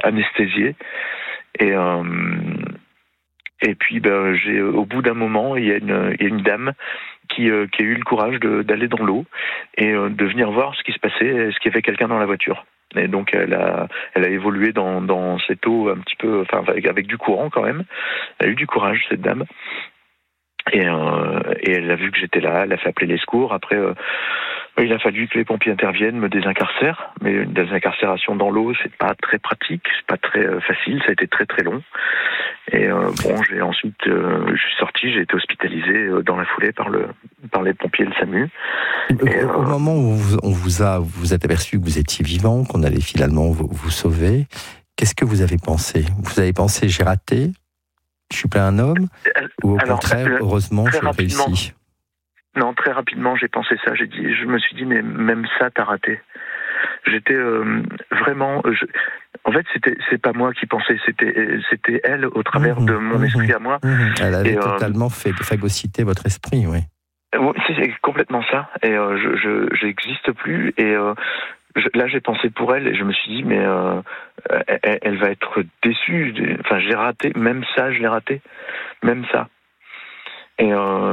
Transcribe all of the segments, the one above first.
anesthésiée. Et puis, au bout d'un moment, il y a une dame qui a eu le courage d'aller dans l'eau et de venir voir ce qui se passait, est-ce qu'il y avait quelqu'un dans la voiture. Et donc, elle a évolué dans cette eau un petit peu, enfin, avec du courant quand même. Elle a eu du courage, cette dame. Et elle a vu que j'étais là, elle a fait appeler les secours. Après, il a fallu que les pompiers interviennent, me désincarcèrent. Mais une désincarcération dans l'eau, c'est pas très pratique, c'est pas très facile, ça a été très très long. Et je suis sorti, j'ai été hospitalisé dans la foulée par les pompiers et le SAMU. Au moment où vous êtes aperçu que vous étiez vivant, qu'on allait finalement vous sauver, qu'est-ce que vous avez pensé ? Vous avez pensé, j'ai raté ? Je suis pas un homme, ou au contraire, heureusement, j'ai réussi. Non, très rapidement, j'ai pensé ça. Je me suis dit, mais même ça, t'as raté. J'étais vraiment. En fait, c'est pas moi qui pensais, c'était elle au travers de mon esprit à moi. Elle avait totalement phagocyté votre esprit, oui. C'est complètement ça. Et j'existe plus. Et là, j'ai pensé pour elle et je me suis dit, mais elle va être déçue. Enfin, j'ai raté. Même ça, je l'ai raté. Même ça. Et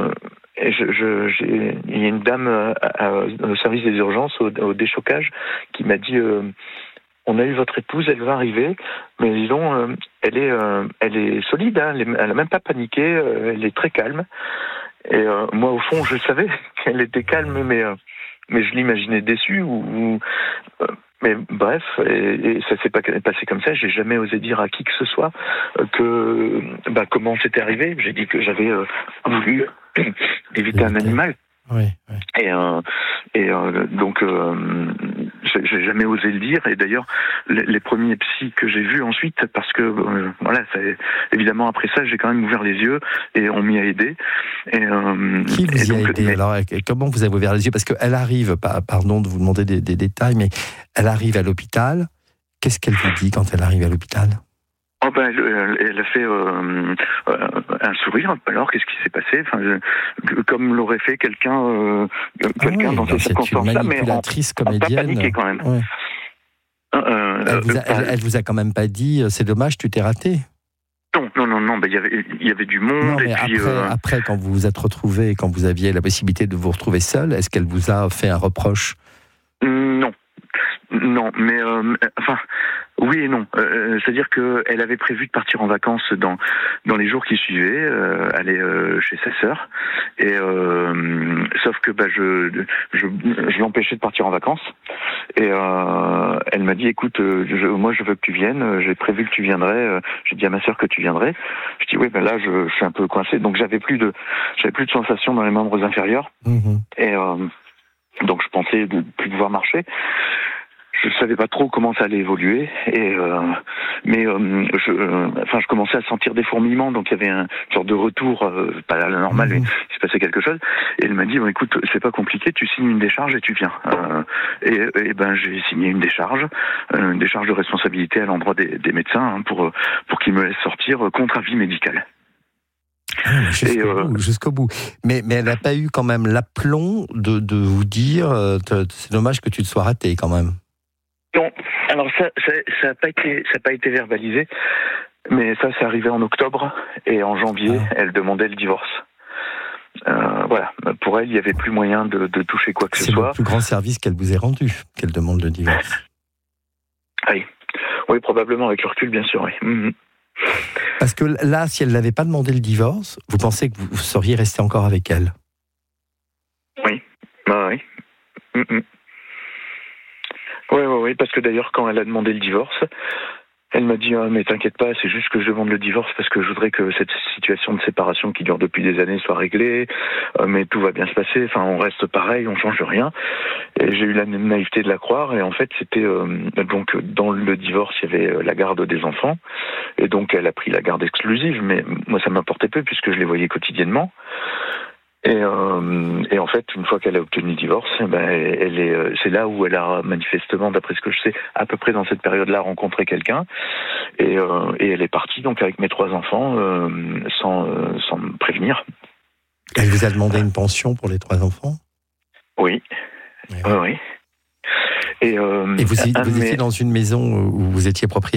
il y a une dame au service des urgences, au déchocage, qui m'a dit on a eu votre épouse, elle va arriver, mais disons, elle est solide, hein, elle n'a même pas paniqué, elle est très calme. Et moi, au fond, je savais qu'elle était calme, mais je l'imaginais déçue mais bref, et ça s'est pas passé comme ça. J'ai jamais osé dire à qui que ce soit comment c'était arrivé. J'ai dit que j'avais voulu éviter un animal. Oui. Donc, j'ai jamais osé le dire. Et d'ailleurs, les premiers psys que j'ai vus ensuite, parce que évidemment après ça, j'ai quand même ouvert les yeux et on m'y a aidé. Qui vous a aidé alors ? Comment vous avez ouvert les yeux ? Parce qu'elle arrive, pardon de vous demander des détails, mais elle arrive à l'hôpital. Qu'est-ce qu'elle vous dit quand elle arrive à l'hôpital ? Elle a fait un sourire. Alors, qu'est-ce qui s'est passé ? Comme l'aurait fait quelqu'un dans ces circonstances-là, mais pas paniqué quand même. Ouais. Elle vous a quand même pas dit c'est dommage, tu t'es raté. Non. Il y avait du monde. Non, mais et puis, après, quand vous vous êtes retrouvé, quand vous aviez la possibilité de vous retrouver seul, est-ce qu'elle vous a fait un reproche ? Non, mais oui et non. C'est-à-dire qu'elle avait prévu de partir en vacances dans les jours qui suivaient, aller chez sa sœur. Et sauf que je l'empêchais de partir en vacances. Et elle m'a dit, écoute, moi je veux que tu viennes. J'ai prévu que tu viendrais. J'ai dit à ma sœur que tu viendrais. Je dis oui, là je suis un peu coincé. Donc j'avais plus de sensation dans les membres inférieurs. Et donc je pensais de plus pouvoir marcher. Je ne savais pas trop comment ça allait évoluer, je commençais à sentir des fourmillements, donc il y avait une sorte de retour, pas la normale, mais il se passait quelque chose. Et elle m'a dit, écoute, c'est pas compliqué, tu signes une décharge et tu viens. J'ai signé une décharge de responsabilité à l'endroit des médecins pour qu'ils me laissent sortir contre avis médical. Jusqu'au bout. Mais elle n'a pas eu quand même l'aplomb de vous dire c'est dommage que tu te sois raté quand même. Non, alors ça n'a pas été verbalisé, mais ça c'est arrivé en octobre et en janvier, elle demandait le divorce. Pour elle, il n'y avait plus moyen de toucher quoi que ce soit. C'est le plus grand service qu'elle vous ait rendu, qu'elle demande le divorce. Oui, probablement avec le recul, bien sûr, oui. Parce que là, si elle n'avait pas demandé le divorce, vous pensez que vous seriez resté encore avec elle ? Oui, oui. Oui, parce que d'ailleurs, quand elle a demandé le divorce, elle m'a dit mais t'inquiète pas, c'est juste que je demande le divorce parce que je voudrais que cette situation de séparation qui dure depuis des années soit réglée, mais tout va bien se passer, on reste pareil, on change rien. Et j'ai eu la naïveté de la croire, et en fait c'était donc dans le divorce il y avait la garde des enfants, et donc elle a pris la garde exclusive, mais moi ça m'importait peu puisque je les voyais quotidiennement. Et en fait, une fois qu'elle a obtenu le divorce, c'est là où elle a manifestement, d'après ce que je sais, à peu près dans cette période-là, rencontré quelqu'un. Et elle est partie donc avec mes 3 enfants sans me prévenir. Elle vous a demandé une pension pour les 3 enfants ? Oui. Oui. Et vous étiez dans une maison où vous étiez propriétaire ?